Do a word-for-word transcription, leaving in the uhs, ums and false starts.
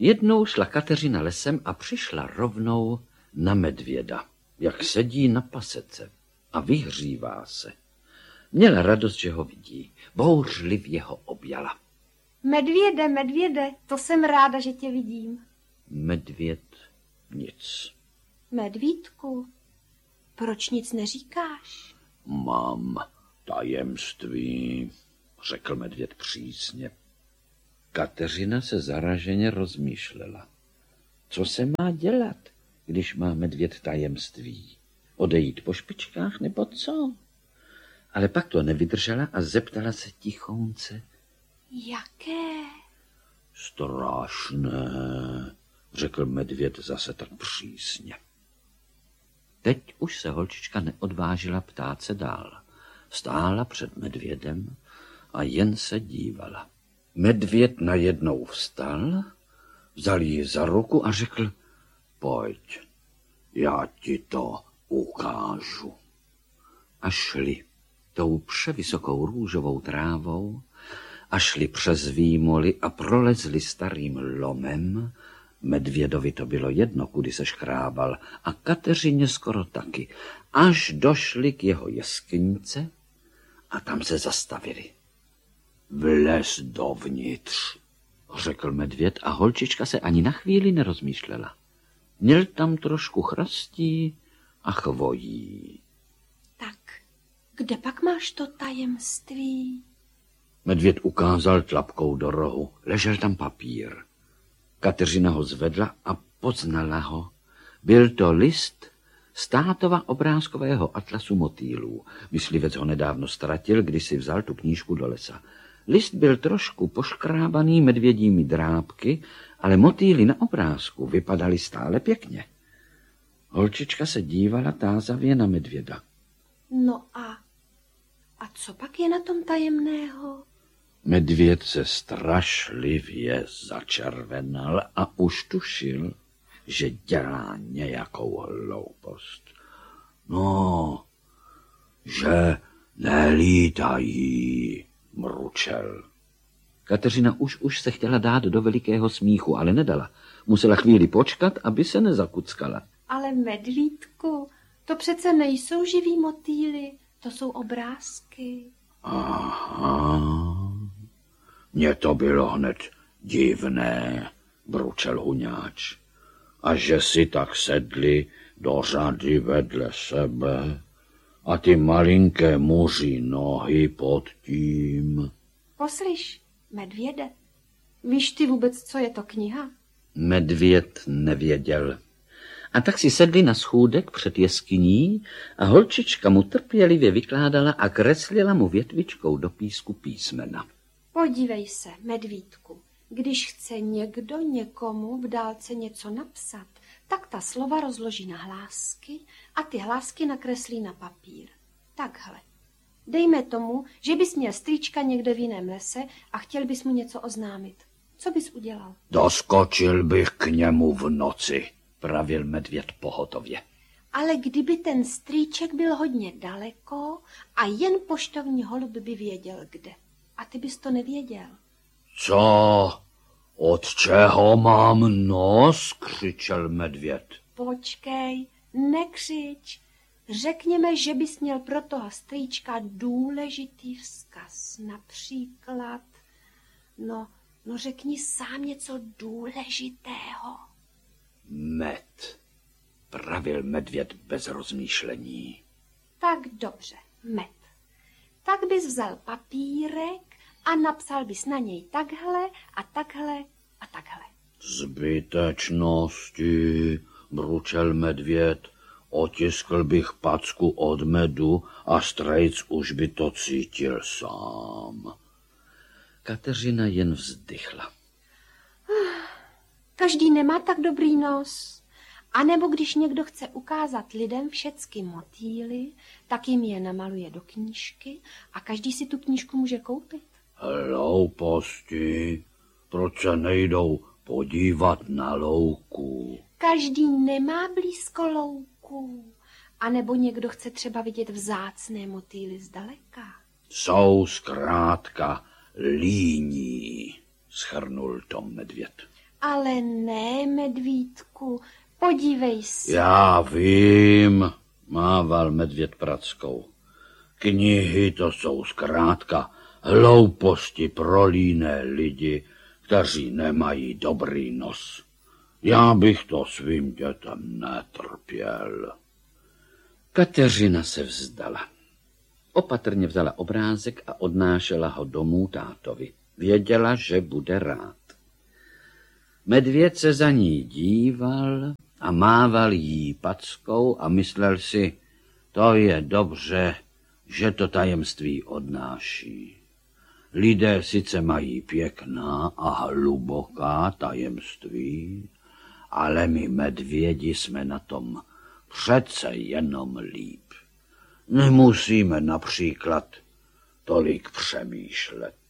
Jednou šla Kateřina lesem a přišla rovnou na medvěda, jak sedí na pasece a vyhřívá se. Měla radost, že ho vidí. Bouřlivě ho objala. Medvěde, medvěde, to jsem ráda, že tě vidím. Medvěd nic. Medvídku, proč nic neříkáš? Mám tajemství, řekl medvěd přísně. Kateřina se zaraženě rozmýšlela. Co se má dělat, když má medvěd tajemství? Odejít po špičkách nebo co? Ale pak to nevydržela a zeptala se tichounce. Jaké? Strašné, řekl medvěd zase tak přísně. Teď už se holčička neodvážila ptát se dál. Stála před medvědem a jen se dívala. Medvěd najednou vstal, vzal ji za ruku a řekl, pojď, já ti to ukážu. A šli tou převysokou růžovou trávou a šli přes výmoly a prolezli starým lomem. Medvědovi to bylo jedno, kudy se škrábal, a Kateřině skoro taky, až došli k jeho jeskynice a tam se zastavili. Vlez dovnitř, řekl medvěd a holčička se ani na chvíli nerozmýšlela. Měl tam trošku chrastí a chvojí. Tak, kde pak máš to tajemství? Medvěd ukázal tlapkou do rohu. Ležel tam papír. Kateřina ho zvedla a poznala ho. Byl to list z tátova obrázkového atlasu motýlů. Myslivec ho nedávno ztratil, když si vzal tu knížku do lesa. List byl trošku poškrábaný medvědími drápky, ale motýly na obrázku vypadaly stále pěkně. Holčička se dívala tázavě na medvěda. No a, a co pak je na tom tajemného? Medvěd se strašlivě začervenal a už tušil, že dělá nějakou hloupost. No, že nelítají, mručel. Kateřina už už se chtěla dát do velikého smíchu, ale nedala. Musela chvíli počkat, aby se nezakuckala. Ale medvídku, to přece nejsou živí motýly, to jsou obrázky. Aha, mně to bylo hned divné, bručel huňáč. A že si tak sedli do řady vedle sebe a ty malinké muří nohy pod tím. Poslyš, medvěde, víš ty vůbec, co je to kniha? Medvěd nevěděl. A tak si sedli na schůdek před jeskyní a holčička mu trpělivě vykládala a kreslila mu větvičkou do písku písmena. Podívej se, medvídku, když chce někdo někomu v dálce něco napsat, tak ta slova rozloží na hlásky a ty hlásky nakreslí na papír. Takhle. Dejme tomu, že bys měl strýčka někde v jiném lese a chtěl bys mu něco oznámit. Co bys udělal? Doskočil bych k němu v noci, pravil medvěd pohotově. Ale kdyby ten strýček byl hodně daleko a jen poštovní holub by věděl kde. A ty bys to nevěděl. Co? Od čeho mám nos? Křičel medvěd. Počkej, nekřič. Řekněme, že bys měl pro toho strýčka důležitý vzkaz. Například, no, no řekni sám něco důležitého. Med, pravil medvěd bez rozmýšlení. Tak dobře, med. Tak bys vzal papírek a napsal bys na něj takhle a takhle a takhle. Zbytečnosti, bručel medvěd. Otiskl bych packu od medu a strejc už by to cítil sám. Kateřina jen vzdychla. Každý nemá tak dobrý nos. A nebo když někdo chce ukázat lidem všecky motýly, tak jim je namaluje do knížky a každý si tu knížku může koupit. Hlouposti, proč se nejdou podívat na louku? Každý nemá blízko louku. A nebo někdo chce třeba vidět vzácné motýly zdaleka. Jsou zkrátka líní, shrnul Tom medvěd. Ale ne, medvídku, podívej se. Já vím, mával medvěd prackou. Knihy to jsou zkrátka hlouposti pro líné lidi, kteří nemají dobrý nos. Já bych to svým dětem netrpěl. Kateřina se vzdala. Opatrně vzala obrázek a odnášela ho domů tátovi. Věděla, že bude rád. Medvěd se za ní díval a mával jí packou a myslel si, to je dobře, že to tajemství odnáší. Lidé sice mají pěkná a hluboká tajemství, ale my medvědi jsme na tom přece jenom líp. Nemusíme například tolik přemýšlet.